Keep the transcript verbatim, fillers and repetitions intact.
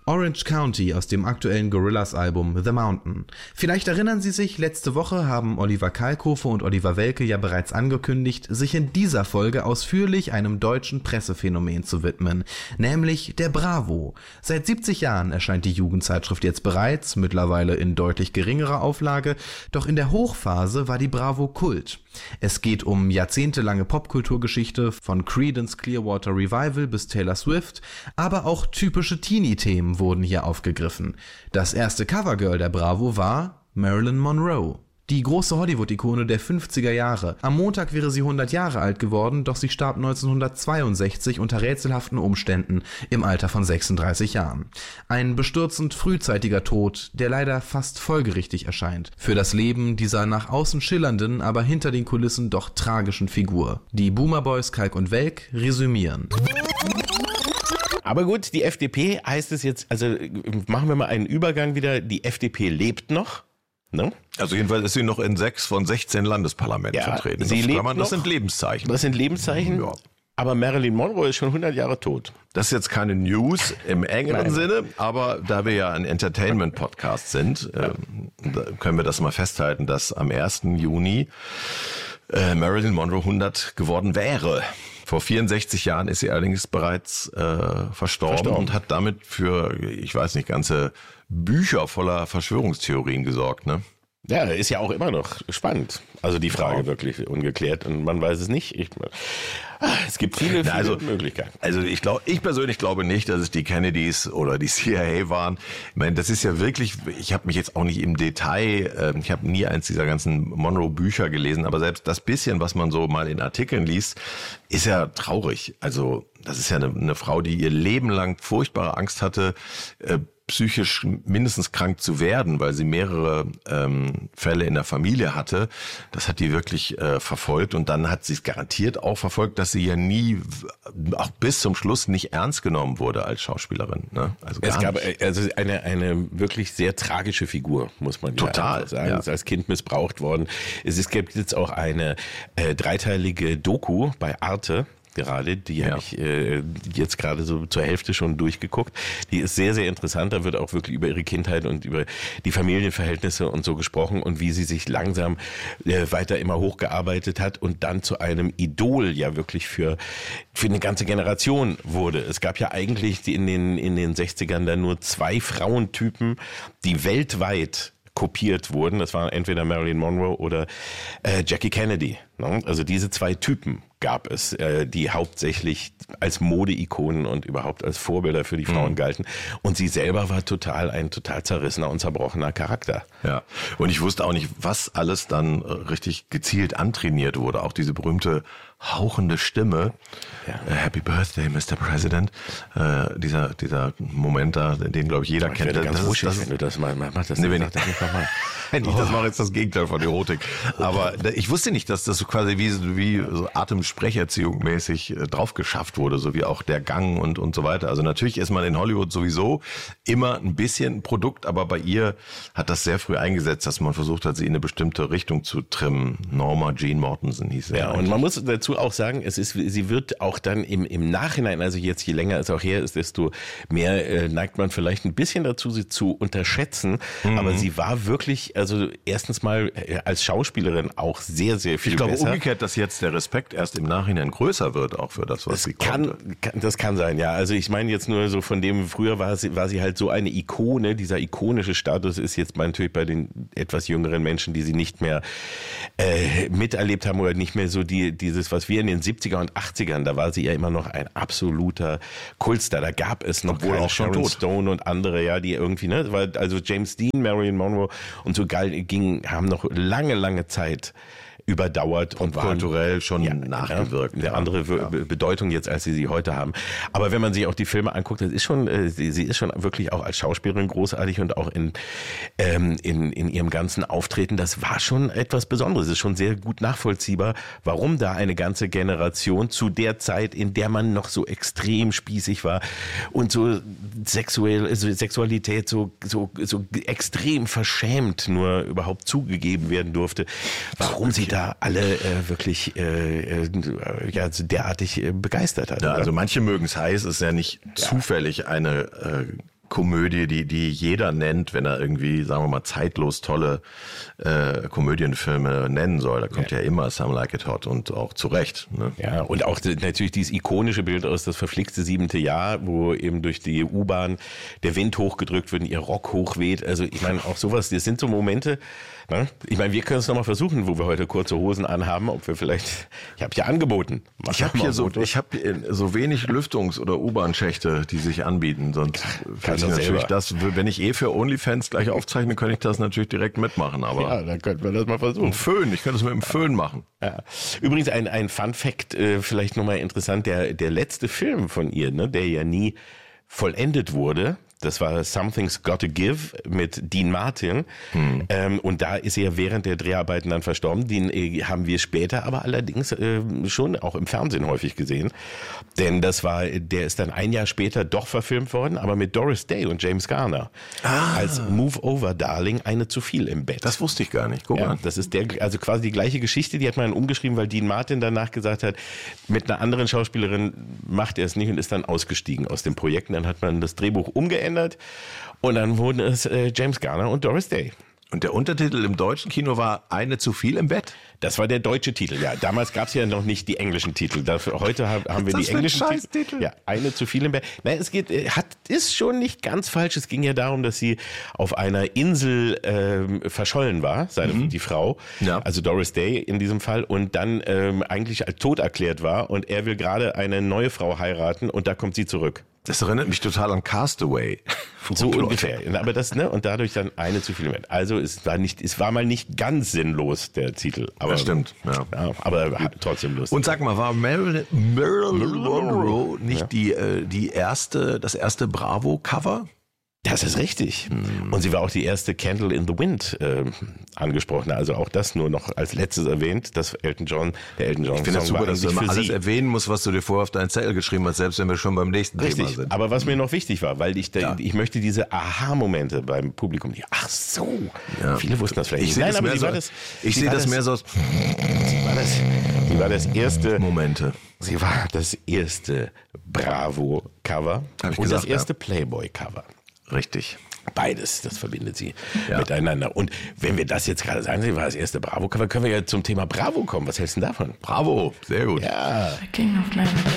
Orange County aus dem aktuellen Gorillaz-Album The Mountain. Vielleicht erinnern Sie sich, letzte Woche haben Oliver Kalkofe und Oliver Welke ja bereits angekündigt, sich in dieser Folge ausführlich einem deutschen Pressephänomen zu widmen, nämlich der Bravo. Seit siebzig Jahren erscheint die Jugendzeitschrift jetzt bereits, mittlerweile in deutlich geringerer Auflage, doch in der Hochphase war die Bravo Kult. Es geht um jahrzehntelange Popkulturgeschichte von Creedence Clearwater Revival bis Taylor Swift, aber auch typische Teenie-Themen wurden hier aufgegriffen. Das erste Covergirl der Bravo war Marilyn Monroe. Die große Hollywood-Ikone der fünfziger Jahre. Am Montag wäre sie hundert Jahre alt geworden, doch sie starb neunzehnhundertzweiundsechzig unter rätselhaften Umständen im Alter von sechsunddreißig Jahren. Ein bestürzend frühzeitiger Tod, der leider fast folgerichtig erscheint für das Leben dieser nach außen schillernden, aber hinter den Kulissen doch tragischen Figur. Die Boomer Boys Kalk und Welk resümieren. Aber gut, die F D P heißt es jetzt, also machen wir mal einen Übergang wieder, die F D P lebt noch. No? Also jedenfalls ist sie noch in sechs von sechzehn Landesparlamenten ja, vertreten. Sie das, lebt man, das noch, sind Lebenszeichen. Das sind Lebenszeichen, ja. Aber Marilyn Monroe ist schon hundert Jahre tot. Das ist jetzt keine News im engeren Nein. Sinne, aber da wir ja ein Entertainment-Podcast sind, äh, da können wir das mal festhalten, dass am ersten Juni äh, Marilyn Monroe hundert geworden wäre. Vor vierundsechzig Jahren ist sie allerdings bereits äh, verstorben, verstorben und hat damit für, ich weiß nicht, ganze Bücher voller Verschwörungstheorien gesorgt, ne? Ja, ist ja auch immer noch spannend. Also die Frage ja. wirklich ungeklärt und man weiß es nicht. Ich, es gibt viele, viele also, Möglichkeiten. Also ich glaube, ich persönlich glaube nicht, dass es die Kennedys oder die C I A waren. Ich meine, das ist ja wirklich, ich habe mich jetzt auch nicht im Detail, ich habe nie eins dieser ganzen Monroe-Bücher gelesen, aber selbst das bisschen, was man so mal in Artikeln liest, ist ja traurig. Also das ist ja eine, eine Frau, die ihr Leben lang furchtbare Angst hatte, äh, psychisch mindestens krank zu werden, weil sie mehrere ähm, Fälle in der Familie hatte. Das hat die wirklich äh, verfolgt und dann hat sie es garantiert auch verfolgt, dass sie ja nie, auch bis zum Schluss nicht ernst genommen wurde als Schauspielerin. Ne? Also gar es gab nicht. also eine eine wirklich sehr tragische Figur, muss man Total, ja sagen. Ja. Ist als Kind missbraucht worden. Es, es gibt jetzt auch eine äh, dreiteilige Doku bei Arte. Gerade, die ja. habe ich äh, jetzt gerade so zur Hälfte schon durchgeguckt. Die ist sehr, sehr interessant. Da wird auch wirklich über ihre Kindheit und über die Familienverhältnisse und so gesprochen und wie sie sich langsam äh, weiter immer hochgearbeitet hat und dann zu einem Idol ja wirklich für für eine ganze Generation wurde. Es gab ja eigentlich in den in den sechzigern dann nur zwei Frauentypen, die weltweit kopiert wurden. Das waren entweder Marilyn Monroe oder äh, Jackie Kennedy. Ne? Also diese zwei Typen gab es, äh, die hauptsächlich als Modeikonen und überhaupt als Vorbilder für die Frauen mhm. galten. Und sie selber war total ein total zerrissener und zerbrochener Charakter. Ja. Und ich wusste auch nicht, was alles dann richtig gezielt antrainiert wurde. Auch diese berühmte hauchende Stimme. Ja. Uh, Happy Birthday, Mister President. Uh, dieser dieser Moment da, den glaube ich jeder ich kennt. Das ganz das wuschig, ist, das, wenn du das mal machst. Das nee, wenn ich, das nicht nochmal. ich das mache jetzt das Gegenteil von Erotik. Aber ich wusste nicht, dass das so quasi wie, wie so Atemsprecherziehung mäßig drauf geschafft wurde, so wie auch der Gang und und so weiter. Also natürlich ist man in Hollywood sowieso immer ein bisschen ein Produkt, aber bei ihr hat das sehr früh eingesetzt, dass man versucht hat, sie in eine bestimmte Richtung zu trimmen. Norma Jean Mortensen hieß sie. Ja, und man muss dazu auch sagen, es ist, sie wird auch dann im, im Nachhinein, also jetzt je länger es auch her ist, desto mehr äh, neigt man vielleicht ein bisschen dazu, sie zu unterschätzen. Mhm. Aber sie war wirklich, also erstens mal äh, als Schauspielerin auch sehr, sehr viel Ich glaube besser. umgekehrt, dass jetzt der Respekt erst im Nachhinein größer wird, auch für das, was das sie kann, konnte. kann. Das kann sein, ja. Also ich meine jetzt nur so von dem, früher war sie, war sie halt so eine Ikone. Dieser ikonische Status ist jetzt natürlich bei den etwas jüngeren Menschen, die sie nicht mehr äh, miterlebt haben oder nicht mehr so die dieses, was wir in den siebziger und achtzigern, da war sie ja immer noch ein absoluter Kultstar. Da gab es noch Obwohl auch schon Sharon tot. Stone und andere, ja, die irgendwie, ne, weil also James Dean, Marilyn Monroe und so geil ging, haben noch lange, lange Zeit überdauert und waren kulturell schon ja, nachgewirkt. Eine ja. andere ja. Bedeutung jetzt, als sie sie heute haben. Aber wenn man sich auch die Filme anguckt, das ist schon, äh, sie, sie ist schon wirklich auch als Schauspielerin großartig und auch in, ähm, in, in ihrem ganzen Auftreten, das war schon etwas Besonderes. Es ist schon sehr gut nachvollziehbar, warum da eine ganze Generation zu der Zeit, in der man noch so extrem spießig war und so sexuell, so Sexualität so, so, so extrem verschämt nur überhaupt zugegeben werden durfte, warum sie da alle äh, wirklich äh, äh, ja, derartig äh, begeistert hat. Ja, also manche mögen es heiß, ist ja nicht ja. zufällig eine äh, Komödie, die, die jeder nennt, wenn er irgendwie, sagen wir mal, zeitlos tolle äh, Komödienfilme nennen soll. Da kommt ja, ja immer Some Like It Hot und auch zu Recht. Ne? Ja, und auch natürlich dieses ikonische Bild aus das verflixte siebente Jahr, wo eben durch die U-Bahn der Wind hochgedrückt wird und ihr Rock hochweht. Also ich meine, auch sowas, das sind so Momente, ne? Ich meine, wir können es nochmal versuchen, wo wir heute kurze Hosen anhaben, ob wir vielleicht, ich habe ja angeboten. Mach ich habe hier so, ich habe so wenig Lüftungs- oder U-Bahn-Schächte, die sich anbieten, sonst kann ich natürlich das, wenn ich eh für OnlyFans gleich aufzeichne, könnte ich das natürlich direkt mitmachen, aber. Ja, dann könnten wir das mal versuchen. Ein Föhn, ich könnte es mit dem Föhn machen. Ja. Übrigens ein, ein Fun-Fact, äh, vielleicht nochmal interessant, der, der letzte Film von ihr, ne, der ja nie vollendet wurde, das war Something's Gotta Give mit Dean Martin. Hm. Ähm, und da ist er ja während der Dreharbeiten dann verstorben. Den äh, haben wir später aber allerdings äh, schon auch im Fernsehen häufig gesehen. Denn das war, der ist dann ein Jahr später doch verfilmt worden, aber mit Doris Day und James Garner. Ah. Als Move Over Darling, eine zu viel im Bett. Das wusste ich gar nicht. Guck ja, mal. Das ist der, also quasi die gleiche Geschichte, die hat man umgeschrieben, weil Dean Martin danach gesagt hat, mit einer anderen Schauspielerin macht er es nicht und ist dann ausgestiegen aus dem Projekt. Und dann hat man das Drehbuch umgeändert. Und dann wurden es äh, James Garner und Doris Day. Und der Untertitel im deutschen Kino war Eine zu viel im Bett? Das war der deutsche Titel, ja. Damals gab es ja noch nicht die englischen Titel. Dafür, heute haben, haben wir die englischen Titel. Titel. Ja, Eine zu viel im Bett. Nein, es geht, hat, ist schon nicht ganz falsch. Es ging ja darum, dass sie auf einer Insel ähm, verschollen war, seine, mhm. die Frau, ja. Also Doris Day in diesem Fall, und dann ähm, eigentlich als tot erklärt war und er will gerade eine neue Frau heiraten und da kommt sie zurück. Das erinnert mich total an Castaway. So ungefähr. Aber das, ne, und dadurch dann eine zu viel mit. Also es war nicht, es war mal nicht ganz sinnlos, der Titel. Aber, das stimmt, ja. ja aber hat trotzdem lustig. Und sag mal, war Marilyn, Marilyn Monroe nicht ja. die, äh, die erste, das erste Bravo-Cover? Das ist richtig. Hm. Und sie war auch die erste Candle in the Wind äh, angesprochene. Also auch das nur noch als letztes erwähnt, dass Elton John, der Elton John Ich finde das super, dass du immer alles erwähnen musst, was du dir vorher auf deinen Zettel geschrieben hast, selbst wenn wir schon beim nächsten richtig. Thema sind. Aber was mir noch wichtig war, weil ich da, ja. ich möchte diese Aha-Momente beim Publikum, die, ach so, ja. viele wussten das vielleicht ich nicht. Nein, das aber sie so, war das, ich sehe das, das mehr so als sie war das, sie war das erste Momente. Sie war das erste Bravo-Cover und gesagt, das erste ja. Playboy-Cover. Richtig. Beides, das verbindet sie ja. miteinander. Und wenn wir das jetzt gerade sagen, sie war das erste Bravo-Cover, können wir ja zum Thema Bravo kommen. Was hältst du denn davon? Bravo, sehr gut. Ja. King of Leinwand.